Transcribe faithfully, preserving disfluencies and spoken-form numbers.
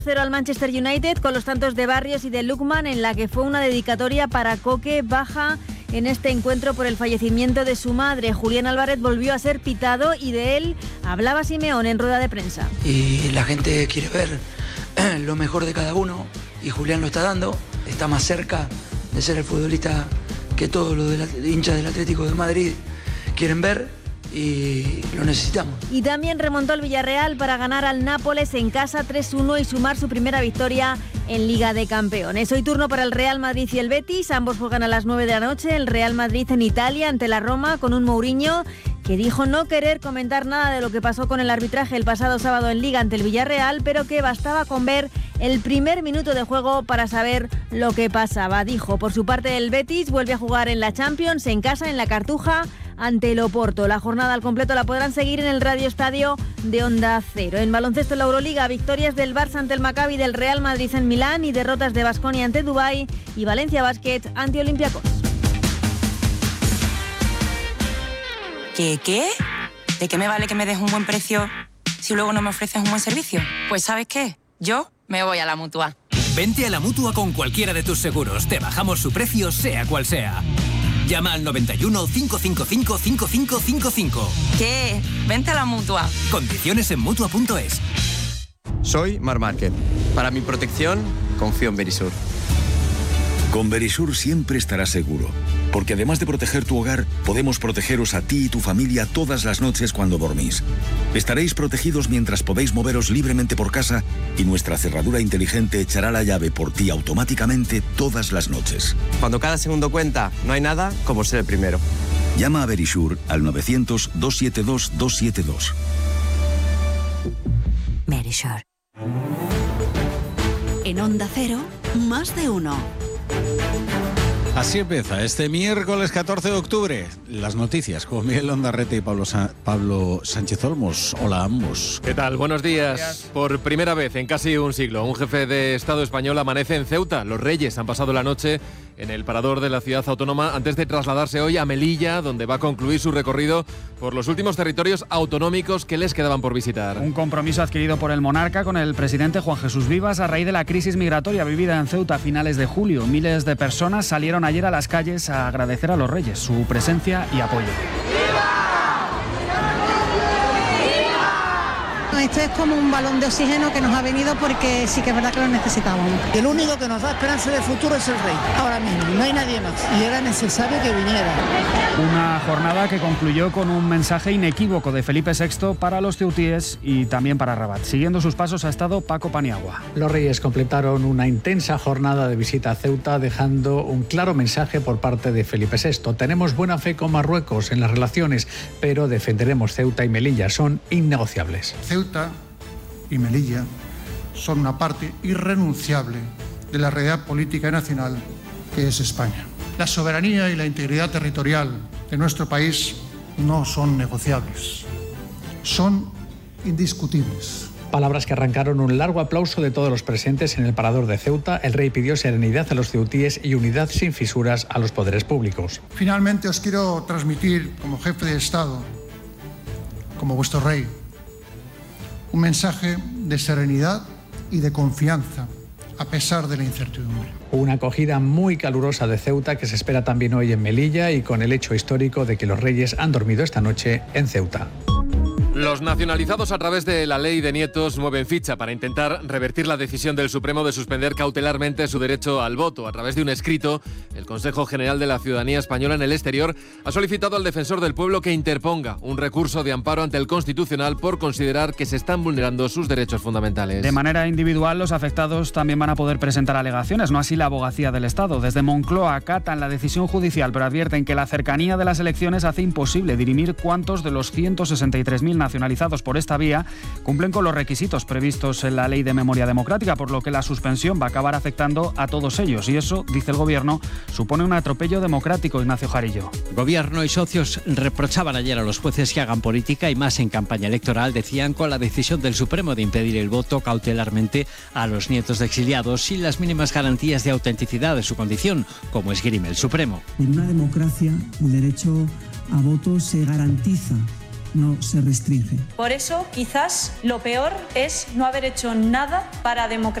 cero al Manchester United con los tantos de Barrios y de Lookman, en la que fue una dedicatoria para Coque, baja en este encuentro por el fallecimiento de su madre. Julián Álvarez volvió a ser pitado y de él hablaba Simeón en rueda de prensa. Y la gente quiere ver lo mejor de cada uno y Julián lo está dando, está más cerca de ser el futbolista que todos los de la, hinchas del Atlético de Madrid quieren ver. Y lo necesitamos. Y también remontó el Villarreal para ganar al Nápoles en casa tres uno y sumar su primera victoria en Liga de Campeones. Hoy turno para el Real Madrid y el Betis. Ambos juegan a las nueve de la noche. El Real Madrid en Italia ante la Roma con un Mourinho que dijo no querer comentar nada de lo que pasó con el arbitraje el pasado sábado en Liga ante el Villarreal, pero que bastaba con ver el primer minuto de juego para saber lo que pasaba. Dijo, por su parte, el Betis vuelve a jugar en la Champions, en casa, en la Cartuja, ante el Oporto. La jornada al completo la podrán seguir en el Radio Estadio de Onda Cero. En baloncesto, la Euroliga, victorias del Barça ante el Maccabi, del Real Madrid en Milán y derrotas de Baskonia ante Dubái y Valencia Basket ante Olympiacos. ¿Qué, qué? ¿De qué me vale que me des un buen precio si luego no me ofreces un buen servicio? Pues ¿sabes qué? Yo me voy a la Mutua. Vente a la Mutua con cualquiera de tus seguros. Te bajamos su precio, sea cual sea. Llama al noventa y uno, cinco cinco cinco, cinco cinco cinco cinco. ¿Qué? Vente a la Mutua. Condiciones en Mutua punto es. Soy Mar Márquez. Para mi protección, confío en Verisur. Con Verisur siempre estarás seguro, porque además de proteger tu hogar, podemos protegeros a ti y tu familia todas las noches cuando dormís. Estaréis protegidos mientras podéis moveros libremente por casa y nuestra cerradura inteligente echará la llave por ti automáticamente todas las noches. Cuando cada segundo cuenta, no hay nada como ser el primero. Llama a Verisur al novecientos, doscientos setenta y dos, doscientos setenta y dos. Verisur. En Onda Cero, más de uno. Así empieza este miércoles catorce de octubre. Las noticias con Miguel Ondarrete y Pablo, Sa- Pablo Sánchez Olmos. Hola a ambos. ¿Qué tal? Buenos días. Buenos días. Por primera vez en casi un siglo, un jefe de Estado español amanece en Ceuta. Los Reyes han pasado la noche en el parador de la ciudad autónoma antes de trasladarse hoy a Melilla, donde va a concluir su recorrido por los últimos territorios autonómicos que les quedaban por visitar. Un compromiso adquirido por el monarca con el presidente Juan Jesús Vivas a raíz de la crisis migratoria vivida en Ceuta a finales de julio. Miles de personas salieron ayer a las calles a agradecer a los Reyes su presencia y apoyo. Esto es como un balón de oxígeno que nos ha venido porque sí que es verdad que lo necesitábamos. El único que nos da esperanza de futuro es el rey, ahora mismo, no hay nadie más. Y era necesario que viniera. Una jornada que concluyó con un mensaje inequívoco de Felipe sexto para los ceutíes y también para Rabat. Siguiendo sus pasos ha estado Paco Paniagua. Los Reyes completaron una intensa jornada de visita a Ceuta, dejando un claro mensaje por parte de Felipe sexto. Tenemos buena fe con Marruecos en las relaciones, pero defenderemos Ceuta y Melilla, son innegociables. Ceuta y Melilla son una parte irrenunciable de la realidad política y nacional que es España. La soberanía y la integridad territorial de nuestro país no son negociables, son indiscutibles. Palabras que arrancaron un largo aplauso de todos los presentes en el parador de Ceuta. El rey pidió serenidad a los ceutíes y unidad sin fisuras a los poderes públicos. Finalmente os quiero transmitir, como jefe de Estado, como vuestro rey, un mensaje de serenidad y de confianza, a pesar de la incertidumbre. Una acogida muy calurosa de Ceuta que se espera también hoy en Melilla y con el hecho histórico de que los Reyes han dormido esta noche en Ceuta. Los nacionalizados a través de la ley de nietos mueven ficha para intentar revertir la decisión del Supremo de suspender cautelarmente su derecho al voto. A través de un escrito, el Consejo General de la Ciudadanía Española en el exterior ha solicitado al defensor del pueblo que interponga un recurso de amparo ante el Constitucional por considerar que se están vulnerando sus derechos fundamentales. De manera individual, los afectados también van a poder presentar alegaciones, no así la Abogacía del Estado. Desde Moncloa acatan la decisión judicial, pero advierten que la cercanía de las elecciones hace imposible dirimir cuántos de los ciento sesenta y tres mil nacionalizados por esta vía cumplen con los requisitos previstos en la Ley de Memoria Democrática, por lo que la suspensión va a acabar afectando a todos ellos. Y eso, dice el Gobierno, supone un atropello democrático. Ignacio Jarillo. Gobierno y socios reprochaban ayer a los jueces que hagan política y más en campaña electoral, decían, con la decisión del Supremo de impedir el voto cautelarmente a los nietos de exiliados sin las mínimas garantías de autenticidad de su condición, como esgrime el Supremo. En una democracia, el derecho a voto se garantiza no se restringe. Por eso, quizás lo peor es no haber hecho nada para democratizar